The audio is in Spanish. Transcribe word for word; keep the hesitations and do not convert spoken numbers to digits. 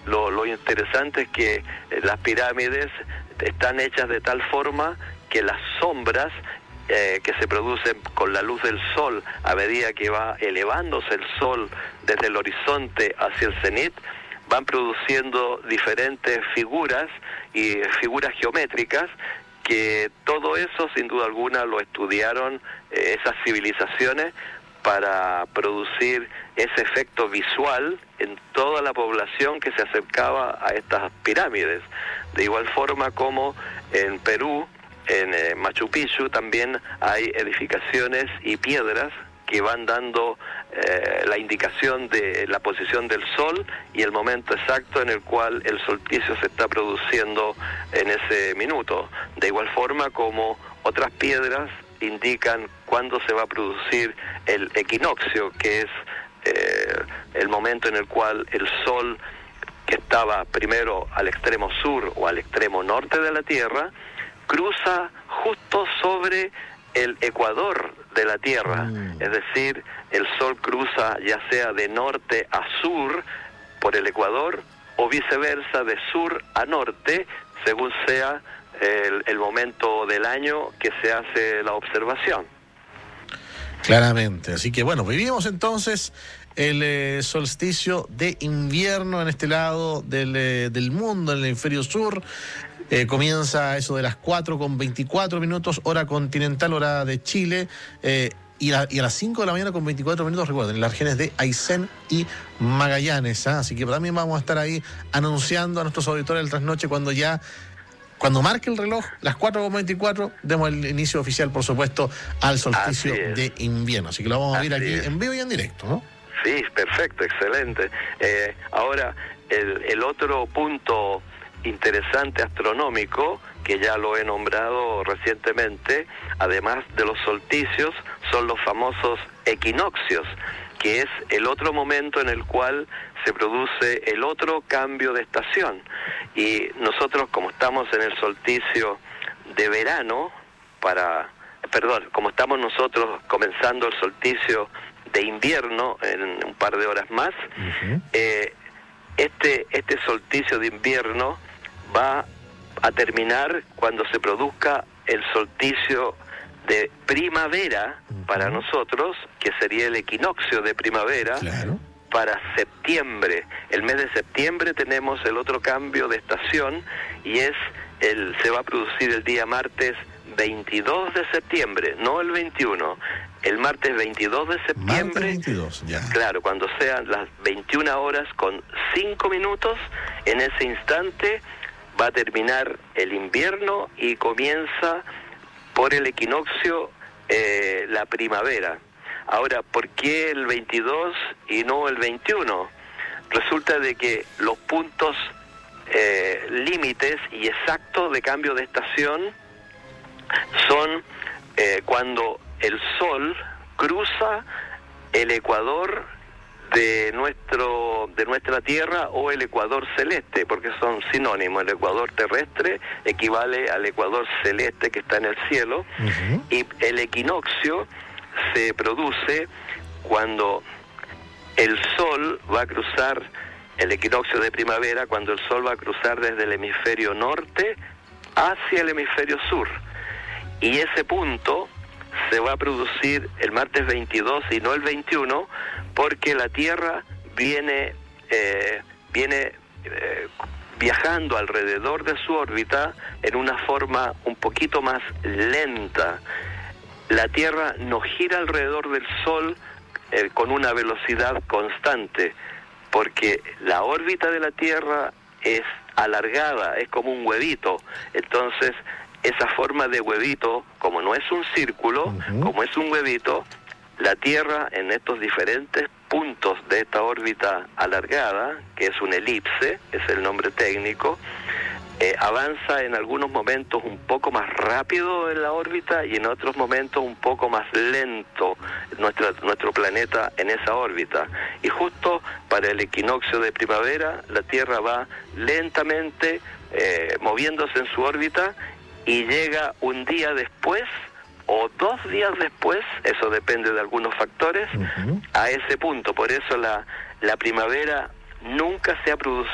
lo, lo interesante es que las pirámides están hechas de tal forma que las sombras eh, que se producen con la luz del sol a medida que va elevándose el sol desde el horizonte hacia el cenit, van produciendo diferentes figuras y figuras geométricas, que todo eso sin duda alguna lo estudiaron eh, esas civilizaciones para producir ese efecto visual en toda la población que se acercaba a estas pirámides. De igual forma como en Perú, en eh, Machu Picchu, también hay edificaciones y piedras que van dando eh, la indicación de la posición del sol y el momento exacto en el cual el solsticio se está produciendo en ese minuto. De igual forma como otras piedras indican cuándo se va a producir el equinoccio, que es eh, el momento en el cual el sol, que estaba primero al extremo sur o al extremo norte de la Tierra, cruza justo sobre el ecuador de la Tierra, mm. es decir, el sol cruza ya sea de norte a sur por el ecuador o viceversa de sur a norte, según sea el, el momento del año que se hace la observación. Claramente, así que bueno, vivimos entonces el eh, solsticio de invierno en este lado del, eh, del mundo, en el hemisferio sur. Eh, comienza eso de las cuatro con veinticuatro minutos, hora continental, hora de Chile, eh, y, la, y a las cinco de la mañana con veinticuatro minutos, recuerden, en las regiones de Aysén y Magallanes, ¿eh? Así que también vamos a estar ahí anunciando a nuestros auditores del trasnoche cuando ya, cuando marque el reloj, las cuatro con veinticuatro, demos el inicio oficial, por supuesto, al solsticio de invierno. Así que lo vamos a ver aquí es. en vivo y en directo, ¿no? Sí, perfecto, excelente. Eh, ahora, el, el otro punto interesante astronómico, que ya lo he nombrado recientemente, además de los solsticios, son los famosos equinoccios, que es el otro momento en el cual se produce el otro cambio de estación. Y nosotros, como estamos en el solsticio de verano, para, perdón, como estamos nosotros comenzando el solsticio de invierno en un par de horas más, uh-huh. eh, este, este solsticio de invierno va a terminar cuando se produzca el solsticio de primavera uh-huh. para nosotros, que sería el equinoccio de primavera. Claro. Para septiembre. El mes de septiembre tenemos el otro cambio de estación y es el se va a producir el día martes veintidós de septiembre, no el veintiuno. El martes veintidós de septiembre, martes veintidós, ya. Claro, cuando sean las veintiuna horas con cinco minutos, en ese instante va a terminar el invierno y comienza por el equinoccio eh, la primavera. Ahora, ¿por qué el veintidós y no el veintiuno? Resulta de que los puntos eh, límites y exactos de cambio de estación son eh, cuando el sol cruza el ecuador de nuestro de nuestra Tierra o el ecuador celeste, porque son sinónimos. El ecuador terrestre equivale al ecuador celeste que está en el cielo, uh-huh. y el equinoccio se produce cuando el sol va a cruzar, el equinoccio de primavera, cuando el sol va a cruzar desde el hemisferio norte hacia el hemisferio sur. Y ese punto se va a producir el martes veintidós y no el veintiuno, porque la Tierra viene, eh, viene eh, viajando alrededor de su órbita en una forma un poquito más lenta. La Tierra no gira alrededor del Sol eh, con una velocidad constante, porque la órbita de la Tierra es alargada, es como un huevito. Entonces, esa forma de huevito, como no es un círculo, uh-huh. como es un huevito, la Tierra en estos diferentes puntos de esta órbita alargada, que es una elipse, es el nombre técnico, eh, avanza en algunos momentos un poco más rápido en la órbita y en otros momentos un poco más lento nuestra, nuestro planeta en esa órbita. Y justo para el equinoccio de primavera, la Tierra va lentamente eh, moviéndose en su órbita y llega un día después o dos días después, eso depende de algunos factores, uh-huh. a ese punto. Por eso la, la primavera nunca se ha producido